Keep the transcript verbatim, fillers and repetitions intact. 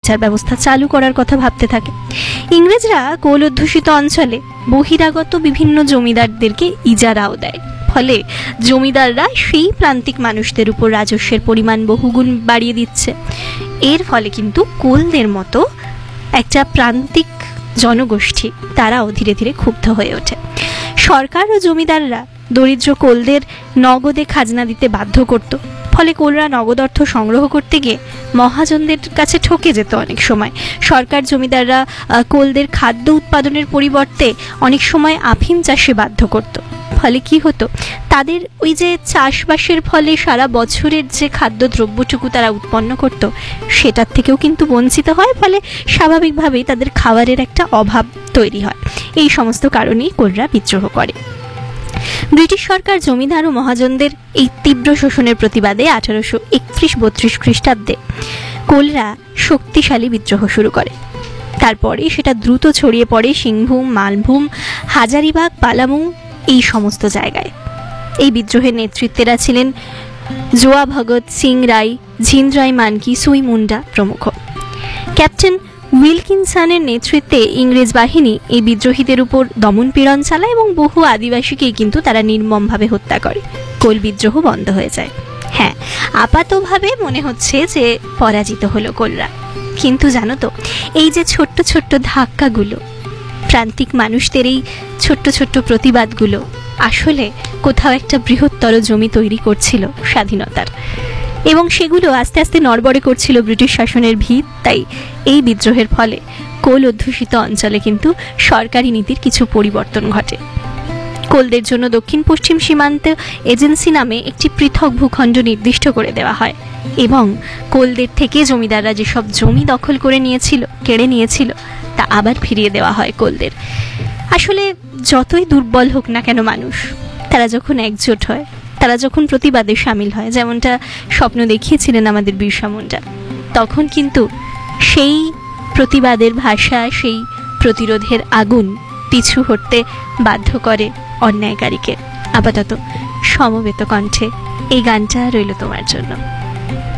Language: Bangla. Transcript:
এটার ব্যবস্থা চালু করার কথা ভাবতে থাকে। ইংরেজরা কোল অধ্যুষিত অঞ্চলে বহিরাগত বিভিন্ন জমিদারদেরকে ইজারাও দেয়, ফলে জমিদাররা সেই প্রান্তিক মানুষদের উপর রাজস্বের পরিমাণ বহুগুণ বাড়িয়ে দিচ্ছে। এর ফলে কিন্তু কোলদের মতো একটা প্রান্তিক জনগোষ্ঠী তারাও ধীরে ধীরে ক্ষুব্ধ হয়ে ওঠে। সরকার ও জমিদাররা দরিদ্র কোলদের নগদে খাজনা দিতে বাধ্য করত, ফলে কোলরা নগদ অর্থ সংগ্রহ করতে গিয়ে মহাজনদের কাছে ঠকে যেত। অনেক সময় সরকার জমিদাররা কোলদের খাদ্য উৎপাদনের পরিবর্তে অনেক সময় আফিম চাষে বাধ্য করত। ফলে কি হতো, তাদের ওই যে চাষবাসের ফলে সারা বছরের যে খাদ্যদ্রব্যটুকু তারা উৎপন্ন করত সেটার থেকেও কিন্তু বঞ্চিত হয়, ফলে স্বাভাবিকভাবেই তাদের খাবারের একটা অভাব তৈরি হয়। এই সমস্ত কারণেই কোলরা বিদ্রোহ করে। ব্রিটিশ সরকার জমিদার ও মহাজনদের এই তীব্র শোষণের প্রতিবাদে আঠারোশো একত্রিশ বত্রিশ খ্রিস্টাব্দে কোলরা শক্তিশালী বিদ্রোহ শুরু করে। তারপরে সেটা দ্রুত ছড়িয়ে পড়ে সিংভূম, মালভূম, হাজারিবাগ, পালামু এই সমস্ত জায়গায়। এই বিদ্রোহের নেতৃত্বেরা ছিলেন জোয়া ভগৎ সিং রায়, ঝিন্দ্রাই মানকি, সুই মুন্ডা প্রমুখ। ক্যাপ্টেন উইলকিনসনের নেতৃত্বে ইংরেজ বাহিনী এই বিদ্রোহীদের উপর দমনপীড়ন চালায় এবং বহু আদিবাসীকেই কিন্তু তারা নির্মমভাবে হত্যা করে। কোল বিদ্রোহ বন্ধ হয়ে যায়। হ্যাঁ, আপাতভাবে মনে হচ্ছে যে পরাজিত হলো কোলরা, কিন্তু জানো তো, এই যে ছোট্ট ছোট্ট ধাক্কাগুলো, প্রান্তিক মানুষদের এই ছোট্ট ছোট্ট প্রতিবাদগুলো আসলে কোথাও একটা বৃহত্তর জমি তৈরি করছিল স্বাধীনতার, এবং সেগুলো আস্তে আস্তে নড়বড়ে করছিল ব্রিটিশ শাসনের ভিত। তাই এই বিদ্রোহের ফলে কোল অধ্যুষিত অঞ্চলে কিন্তু সরকারি নীতির কিছু পরিবর্তন ঘটে। কোলদের জন্য দক্ষিণ পশ্চিম সীমান্ত এজেন্সি নামে একটি পৃথক ভূখণ্ড নির্দিষ্ট করে দেওয়া হয়, এবং কোলদের থেকে জমিদাররা যেসব জমি দখল করে নিয়েছিল, কেড়ে নিয়েছিল, তা আবার ফিরিয়ে দেওয়া হয় কোলদের। আসলে যতই দুর্বল হোক না কেন মানুষ, তারা যখন একজোট হয়, তারা যখন প্রতিবাদে সামিল হয়, যেমনটা স্বপ্ন দেখিয়েছিলেন আমাদের বিরসা মুন্ডা, তখন কিন্তু সেই প্রতিবাদের ভাষা, সেই প্রতিরোধের আগুন পিছু হটতে বাধ্য করে অন্যায়কারীকে। আপাতত সমবেত কণ্ঠে এই গানটা রইল তোমার জন্য।